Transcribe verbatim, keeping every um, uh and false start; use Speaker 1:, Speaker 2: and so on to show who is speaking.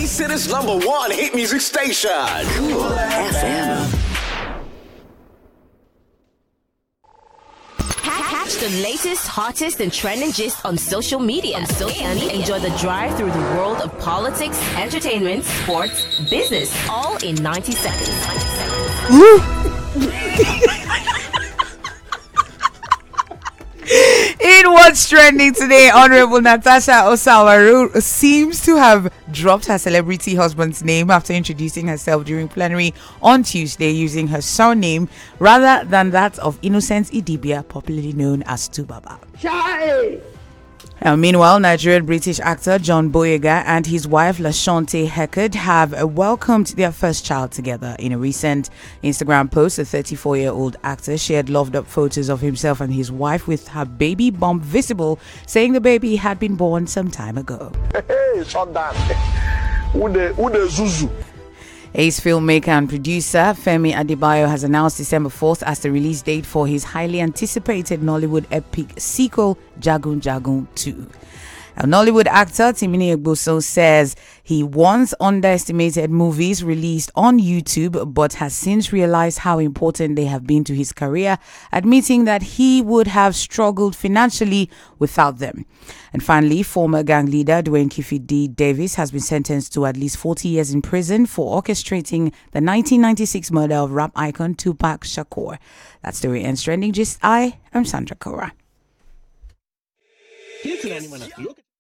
Speaker 1: Bay City's number one hit music station. Cool F M.
Speaker 2: Catch the latest, hottest, and trending gist on social media. On social and media. Enjoy the drive through the world of politics, entertainment, sports, business, all in ninety seconds.
Speaker 3: In what's trending today, Honorable Natasha Osawaru seems to have dropped her celebrity husband's name after introducing herself during plenary on Tuesday using her surname rather than that of Innocent Idibia, popularly known as Tubaba. Uh, meanwhile, Nigerian-British actor John Boyega and his wife Lashonte Heckard have uh, welcomed their first child together. In a recent Instagram post, the thirty-four-year-old actor shared loved-up photos of himself and his wife with her baby bump visible, saying the baby had been born some time ago.
Speaker 4: Hey, shut down. Who the, who the Zuzu?
Speaker 3: Ace filmmaker and producer Femi Adebayo has announced December fourth as the release date for his highly anticipated Nollywood epic sequel, Jagun Jagun two. A Nollywood actor Timini Egboso says he once underestimated movies released on YouTube but has since realized how important they have been to his career, admitting that he would have struggled financially without them. And finally, former gang leader Dwayne Kiffy D. Davis has been sentenced to at least forty years in prison for orchestrating the nineteen ninety-six murder of rap icon Tupac Shakur. That story ends trending gist. I am Sandra Kora.